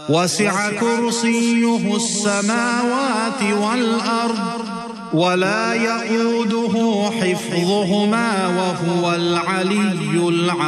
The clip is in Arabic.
وسع كرسيه السماوات والأرض ولا يئوده حفظهما وهو العلي العظيم.